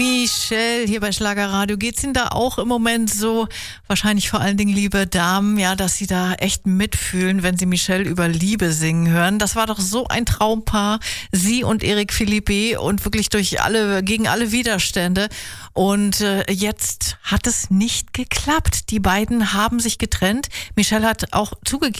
Michelle hier bei Schlagerradio. Geht's Ihnen da auch im Moment so, wahrscheinlich vor allen Dingen liebe Damen, ja, dass Sie da echt mitfühlen, wenn Sie Michelle über Liebe singen hören? Das war doch so ein Traumpaar, sie und Eric Philippe, und wirklich gegen alle Widerstände. Und jetzt hat es nicht geklappt. Die beiden haben sich getrennt. Michelle hat auch zugegeben,